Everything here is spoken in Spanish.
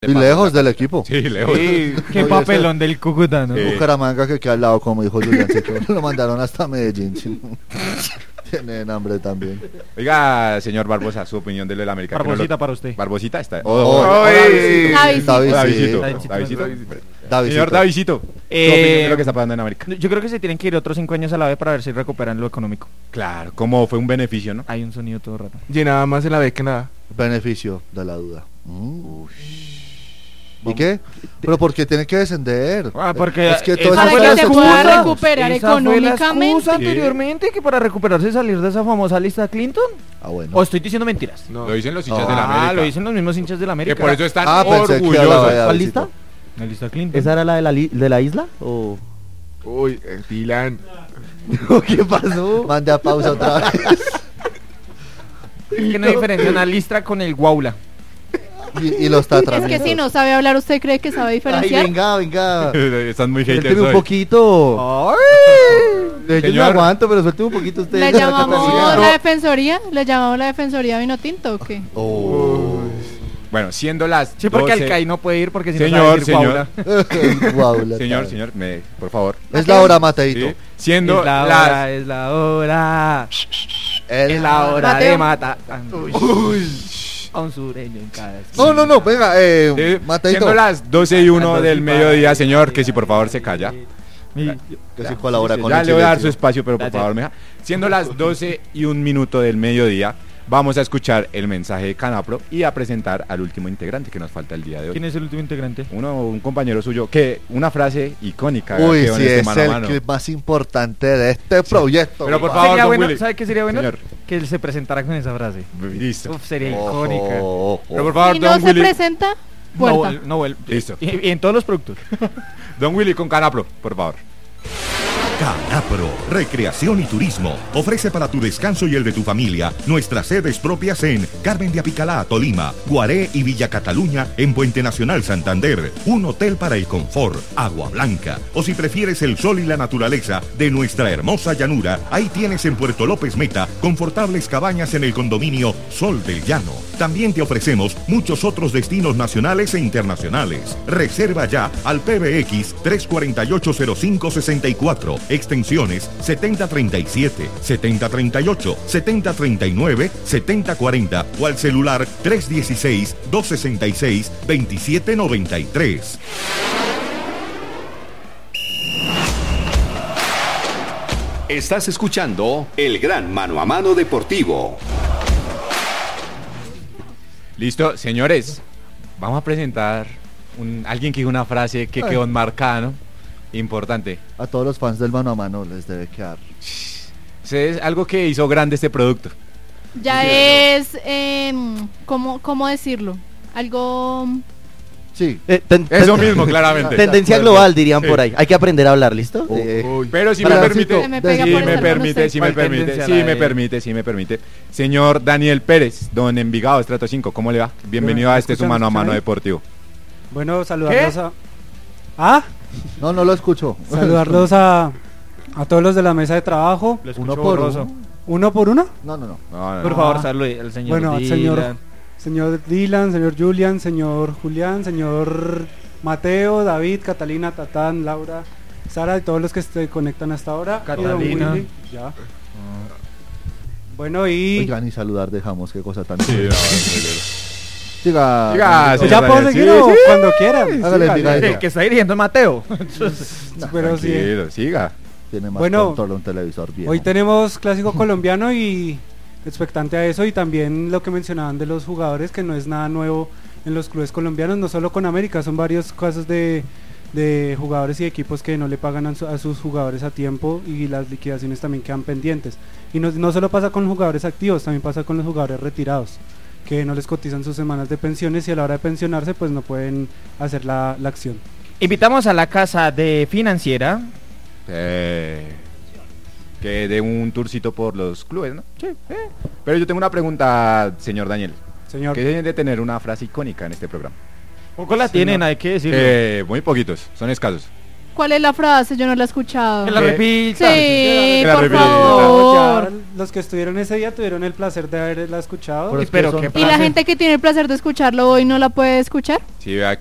Y lejos del equipo. Sí, lejos. Sí, qué papelón del Cúcuta, ¿no? Bucaramanga que queda al lado, como dijo Julián, lo mandaron hasta Medellín. Sí. Tienen hambre también. Oiga, señor Barbosa, su opinión del América. Barbosita para usted. Barbosita está. Davidcito. Señor Davidcito, su opinión de lo que está pasando en América. Yo creo que se tienen que ir otros 5 años a la vez para ver si recuperan lo económico. Claro, como fue un beneficio, ¿no? Hay un sonido todo raro. Llenaba más en la B que nada. Beneficio de la duda. ¿Y qué? Pero porque tiene que descender. Porque es que todo para eso que fue se pueda recuperar esa fue la económicamente. excusa anteriormente, que para recuperarse salir de esa famosa lista Clinton. Ah, bueno. ¿O estoy diciendo mentiras? No. Lo dicen los hinchas de la América. Lo dicen los mismos hinchas de la América. Que por eso están pensé que era orgullosos. la ¿Cuál lista? La lista Clinton. ¿Esa era la de la isla? ¿O Uy, Dylan. qué pasó? Mande a pausa otra vez. Que no diferencia una listra con el guaula. Y los Es tratamientos. que si no sabe hablar, ¿usted cree que sabe Ay, diferenciar? venga. Están muy haters Suélteme un hoy. poquito. Yo me Señor. aguanto, pero suélteme un poquito usted. ¿Le llamamos Catalina. la defensoría? ¿Le llamamos la defensoría vino tinto o qué? Bueno, siendo las Sí, porque 12. Alcaí no puede ir porque si no Señor, sabe decir señor. guaula. Guau, Señor, por favor. Es la hora, Mateito. Sí. Siendo Es la las hora, es la hora. El- Es la hora Mateo. de matar a un sureño en cada No, venga, Sí, Mateito. siendo las 12:01 del mediodía, señor, que si por favor se calla. Que sí colabora con Ya el le voy a dar su silencio. espacio, pero por Gracias. favor me deja. Siendo las 12:01 del mediodía, vamos a escuchar el mensaje de Canapro y a presentar al último integrante que nos falta el día de hoy. ¿Quién es el último integrante? Un compañero suyo, que una frase icónica. Uy, quedó en sí, este es mano a el mano. clip más importante de este proyecto. Pero por mi favor, Sería don bueno, Willy. ¿sabe qué sería bueno? Señor. Que él se presentara con esa frase. Listo. Uf, sería Ojo, icónica. ojo. Pero por favor, Si no don se Willy. presenta, No, puerta. no vuelve. Listo. Y en todos los productos. Don Willy con Canapro, por favor. Canapro, Recreación y Turismo, ofrece para tu descanso y el de tu familia nuestras sedes propias en Carmen de Apicalá, Tolima, Guaré y Villa Cataluña en Puente Nacional Santander, un hotel para el confort, Agua Blanca, o si prefieres el sol y la naturaleza de nuestra hermosa llanura, ahí tienes en Puerto López Meta confortables cabañas en el condominio Sol del Llano. También te ofrecemos muchos otros destinos nacionales e internacionales. Reserva ya al PBX 348-0564, extensiones 7037, 7038, 7039, 7040 o al celular 316-266-2793. Estás escuchando El Gran Mano a Mano Deportivo. Listo, señores. Vamos a presentar alguien que dijo una frase que quedó enmarcada, ¿no? Importante. A todos los fans del mano a mano les debe quedar. Es algo que hizo grande este producto. Ya es, ¿cómo decirlo? Algo... Sí. Eso mismo, claramente. Tendencia global, dirían por ahí. Hay que aprender a hablar, ¿listo? Uy. Pero si me Palacito. permite, Se me pega si por me estar con permite, usted. si me ¿Cuál permite, tendencia si la me de- permite, si me permite. Señor Daniel Pérez, don Envigado, Estrato 5, ¿cómo le va? Bienvenido Bueno, a este su ¿escuchan? mano a mano ¿Escuchan ahí? deportivo. Bueno, saludarlos a... No lo escucho. Saludarlos a todos los de la mesa de trabajo. Lo Uno escucho por borroso. uno. ¿Uno por uno. No. No, no, Por no. favor, salude al señor Bueno, al Dylan. señor Dylan, señor Julian, señor Julián, señor Mateo, David, Catalina, Tatán, Laura, Sara y todos los que se conectan hasta ahora. Y don Catalina. Willy, ya. Bueno, y... Oigan, y saludar dejamos, qué cosa tan... Sí, no, Siga. Siga, Danielito. señor. ¿Ya puedo Sí, seguir o sí. cuando quieran? Hágale, Siga, Envigado. El que está dirigiendo es Mateo. pero sí. Tranquilo, siga. Tiene más Bueno, control un televisor bien. Hoy tenemos clásico colombiano y expectante a eso, y también lo que mencionaban de los jugadores, que no es nada nuevo en los clubes colombianos, no solo con América, son varios casos de jugadores y equipos que no le pagan a sus jugadores a tiempo, y las liquidaciones también quedan pendientes. Y no solo pasa con jugadores activos, también pasa con los jugadores retirados, que no les cotizan sus semanas de pensiones y a la hora de pensionarse pues no pueden hacer la acción. Invitamos a la casa de financiera. Que dé un tourcito por los clubes, ¿no? Sí. Pero yo tengo una pregunta, señor Daniel. Señor, ¿Qué deben de tener una frase icónica en este programa? Poco la tienen, hay que decirlo. Muy poquitos, son escasos. ¿Cuál es la frase? Yo no la he escuchado. Que la repita. Sí, Que la por repita. favor. Ya los que estuvieron ese día tuvieron el placer de haberla escuchado. Pero es que Pero son- qué ¿Y la gente que tiene el placer de escucharlo hoy no la puede escuchar? Sí, vea